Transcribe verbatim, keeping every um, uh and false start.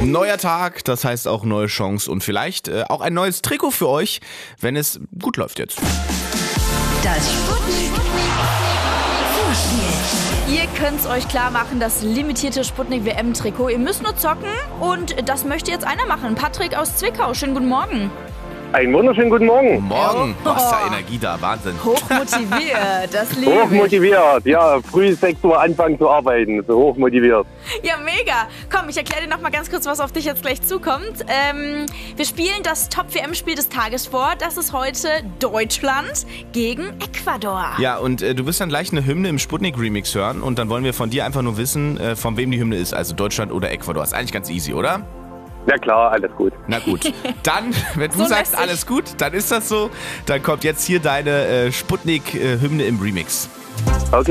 Neuer Tag, das heißt auch neue Chance und vielleicht äh, auch ein neues Trikot für euch, wenn es gut läuft jetzt. Das Sputnik Vorspiel. Ihr könnt es euch klar machen, das limitierte Sputnik W M-Trikot. Ihr müsst nur zocken und das möchte jetzt einer machen. Patrick aus Zwickau, schönen guten Morgen. Einen wunderschönen guten Morgen. Morgen, Oh. was da Energie da, Wahnsinn. Hochmotiviert, das liebe ich. Hochmotiviert, ja, früh sechs Uhr anfangen zu arbeiten, so hochmotiviert. Ja, mega. Komm, ich erkläre dir noch mal ganz kurz, was auf dich jetzt gleich zukommt. Ähm, wir spielen das Top-W M-Spiel des Tages vor. Das ist heute Deutschland gegen Ecuador. Ja, und äh, du wirst dann gleich eine Hymne im Sputnik-Remix hören und dann wollen wir von dir einfach nur wissen, äh, von wem die Hymne ist, also Deutschland oder Ecuador. Ist eigentlich ganz easy, oder? Ja klar, alles gut. Na gut, dann, wenn du So sagst, lässig. alles gut, dann ist das so. Dann kommt jetzt hier deine äh, Sputnik-Hymne im Remix. Okay.